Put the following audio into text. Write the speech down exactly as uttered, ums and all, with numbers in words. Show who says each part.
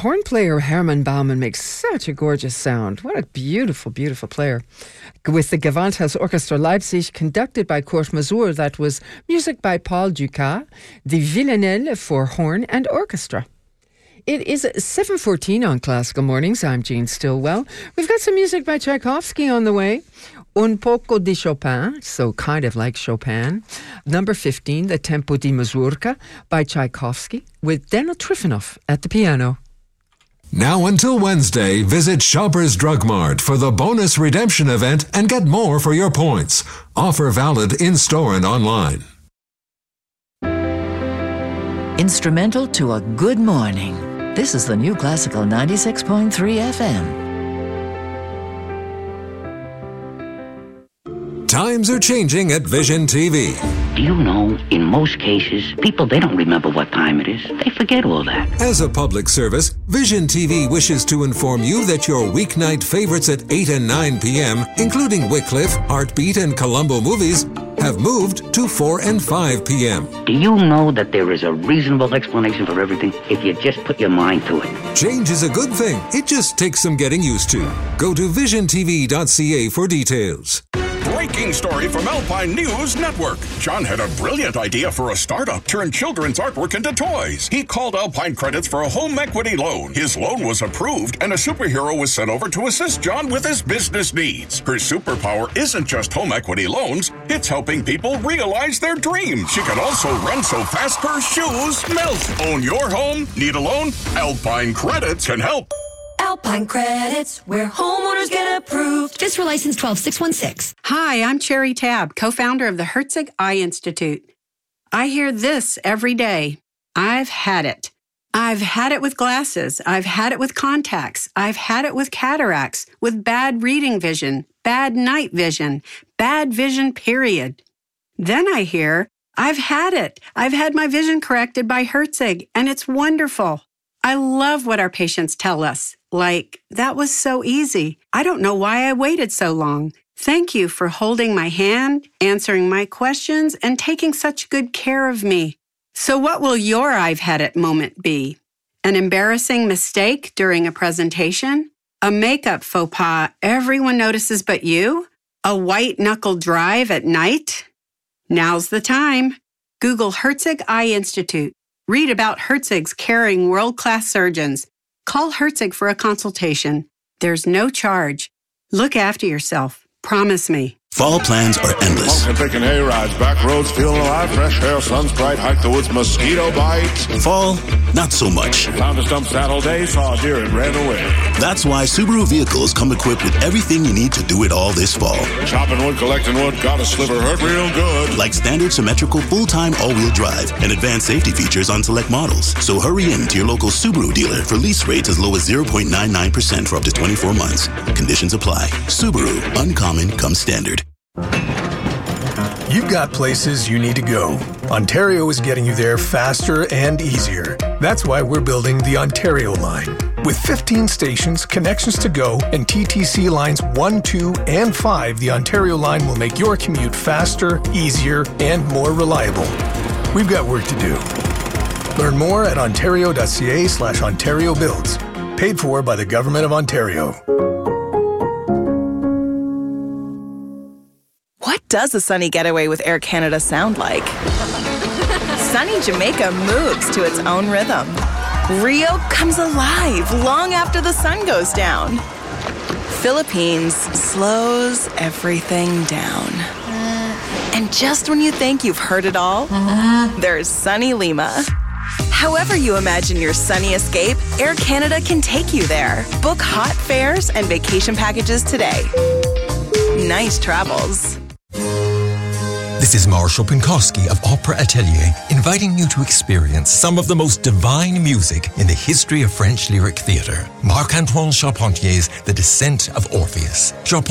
Speaker 1: horn player Hermann Baumann makes such a gorgeous sound. What a beautiful, beautiful player. With the Gewandhaus Orchestra Leipzig, conducted by Kurt Masur, that was music by Paul Dukas, the Villanelle for horn and orchestra. It is seven fourteen on Classical Mornings. I'm Jean Stillwell. We've got some music by Tchaikovsky on the way. Un poco di Chopin, so kind of like Chopin. Number fifteen, the Tempo di Mazurka by Tchaikovsky, with Daniel Trifonov at the piano.
Speaker 2: Now until Wednesday, visit Shoppers Drug Mart for the bonus redemption event and get more for your points. Offer valid in-store and online.
Speaker 3: Instrumental to a good morning. This is the New Classical ninety-six point three F M.
Speaker 2: Times are changing at Vision T V.
Speaker 4: Do you know, in most cases, people, they don't remember what time it is. They forget all that.
Speaker 2: As a public service, Vision T V wishes to inform you that your weeknight favorites at eight and nine p.m., including Wycliffe, Heartbeat, and Columbo movies, have moved to four and five p.m.
Speaker 4: Do you know that there is a reasonable explanation for everything if you just put your mind to it?
Speaker 2: Change is a good thing. It just takes some getting used to. Go to vision t v dot c a for details.
Speaker 5: Breaking story from Alpine News Network. John had a brilliant idea for a startup, turn children's artwork into toys. He called Alpine Credits for a home equity loan. His loan was approved, and a superhero was sent over to assist John with his business needs. Her superpower isn't just home equity loans, it's helping people realize their dreams. She can also run so fast her shoes melt. Own your home? Need a loan? Alpine Credits can help.
Speaker 6: Alpine Credits, where homeowners get approved.
Speaker 7: FISRA license twelve six one six.
Speaker 8: Hi, I'm Cherry Tabb, co-founder of the Herzig Eye Institute. I hear this every day. I've had it. I've had it with glasses. I've had it with contacts. I've had it with cataracts, with bad reading vision, bad night vision, bad vision, period. Then I hear, I've had it. I've had my vision corrected by Herzig, and it's wonderful. I love what our patients tell us. Like, that was so easy. I don't know why I waited so long. Thank you for holding my hand, answering my questions, and taking such good care of me. So what will your I've had it moment be? An embarrassing mistake during a presentation? A makeup faux pas everyone notices but you? A white-knuckle drive at night? Now's the time. Google Herzig Eye Institute. Read about Herzig's caring world-class surgeons. Call Herzig for a consultation. There's no charge. Look after yourself. Promise me.
Speaker 9: Fall plans are endless.
Speaker 10: Pumpkin picking hay-rides, back roads feeling alive, fresh air, sun's bright, hike the woods, mosquito bites.
Speaker 9: Fall, not so much.
Speaker 10: Found a stump saddle day, saw a deer and ran away.
Speaker 9: That's why Subaru vehicles come equipped with everything you need to do it all this fall.
Speaker 10: Chopping wood, collecting wood, got a sliver, hurt real good.
Speaker 9: Like standard symmetrical full-time all-wheel drive and advanced safety features on select models. So hurry in to your local Subaru dealer for lease rates as low as zero point nine nine percent for up to twenty-four months. Conditions apply. Subaru, uncommon comes standard.
Speaker 11: You've got places you need to go. Ontario is getting you there faster and easier. That's why we're building the Ontario line. With fifteen stations, connections to go, and T T C lines one, two, and five, the Ontario line will make your commute faster, easier, and more reliable. We've got work to do. Learn more at ontario.ca slash Ontario Builds. Paid for by the Government of Ontario.
Speaker 12: What does a sunny getaway with Air Canada sound like? Sunny Jamaica moves to its own rhythm. Rio comes alive long after the sun goes down. Philippines slows everything down. And just when you think you've heard it all, there's sunny Lima. However you imagine your sunny escape, Air Canada can take you there. Book hot fares and vacation packages today. Nice travels.
Speaker 13: This is Marshall Pinkowski of Opera Atelier, inviting you to experience some of the most divine music in the history of French lyric theatre. Marc-Antoine Charpentier's The Descent of Orpheus. Charpentier